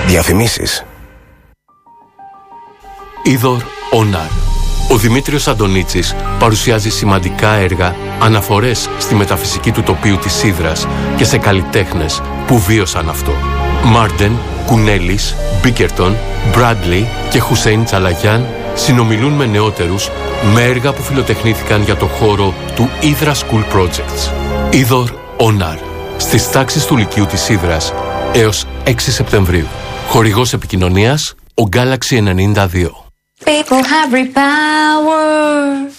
Διαφημίσεις. Είδωρ Ονάρ. Ο Δημήτριος Αντωνίτσης παρουσιάζει σημαντικά έργα, αναφορές στη μεταφυσική του τοπίου της Ύδρας και σε καλλιτέχνες που βίωσαν αυτό. Μάρντεν, Κουνέλης, Μπίκερτον, Μπράντλι και Χουσέιν Τσαλαγιάν συνομιλούν με νεότερους με έργα που φιλοτεχνήθηκαν για το χώρο του Ύδρα School Projects. Είδωρ Ονάρ. Στις τάξεις του Λυκείου της Ύδρας έως 6 Σεπτεμβρίου. Χορηγός επικοινωνίας, ο Galaxy 92. People have repower.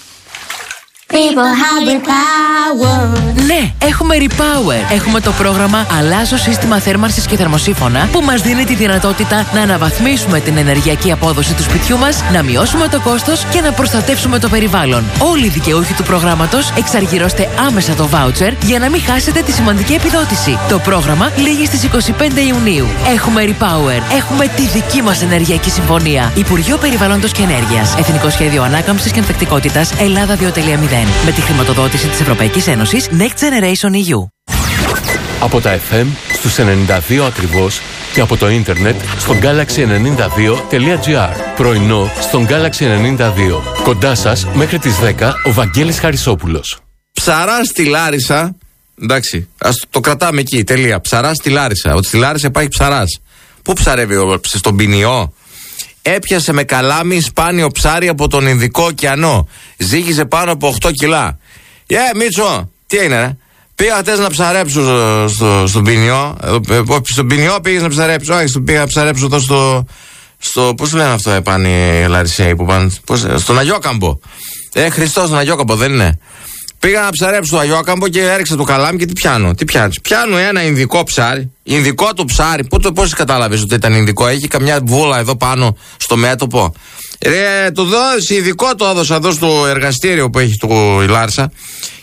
People have repower. Ναι, έχουμε Repower. Έχουμε το πρόγραμμα Αλλάζω σύστημα θέρμανσης και θερμοσύφωνα που μας δίνει τη δυνατότητα να αναβαθμίσουμε την ενεργειακή απόδοση του σπιτιού μας, να μειώσουμε το κόστος και να προστατεύσουμε το περιβάλλον. Όλοι οι δικαιούχοι του προγράμματος εξαργυρώστε άμεσα το voucher για να μην χάσετε τη σημαντική επιδότηση. Το πρόγραμμα λήγει στις 25 Ιουνίου. Έχουμε Repower. Έχουμε τη δική μας ενεργειακή συμφωνία. Υπουργείο Περιβάλλοντος και Ενέργειας. Εθνικό Σχέδιο Ανάκαμψης και Ανθεκτικότητας Ελλάδα 2.0. Με τη χρηματοδότηση της Ευρωπαϊκής Ένωσης Next Generation EU. Από τα FM στους 92 ακριβώς και από το ίντερνετ στο galaxy92.gr. Πρωινό στον Galaxy 92. Κοντά σας μέχρι τις 10 ο Βαγγέλης Χαρισόπουλος. Ψαρά στη Λάρισα. Εντάξει, ας το κρατάμε εκεί. Τελεία. Ψαρά στη Λάρισα. Ότι στη Λάρισα υπάρχει ψαράς. Πού ψαρεύει στον Ποινιό? Έπιασε με καλάμι σπάνιο ψάρι από τον Ινδικό ωκεανό. Ζύγιζε πάνω από 8 κιλά. Μίτσο, τι έγινε, ρε? Πήγα χτες να ψαρέψω στον Ποινιό. Στον Ποινιό πήγες να ψαρέψω? Όχι, πήγα να ψαρέψω εδώ στο πώς λένε αυτό, πάνε οι Λαρισαίοι που πάνε. Στον Αγιόκαμπο. Χριστός, στον Αγιόκαμπο, δεν είναι? Πήγα να ψαρέψω στο Αγιόκαμπο και έριξα το καλάμι και τι πιάνω? Τι πιάνεις? Πιάνω ένα Ινδικό ψάρι. Ινδικό το ψάρι. Πώς κατάλαβες ότι ήταν Ινδικό? Έχει καμιά βούλα εδώ πάνω στο μέτωπο. Του δώσει Ινδικό, το έδωσα εδώ στο εργαστήριο που έχει η Λάρισα.